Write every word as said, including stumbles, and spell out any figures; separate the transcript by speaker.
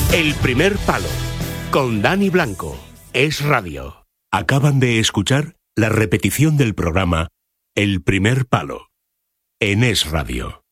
Speaker 1: El primer palo, con Dani Blanco, Es Radio.
Speaker 2: Acaban de escuchar la repetición del programa El primer palo, en Es Radio.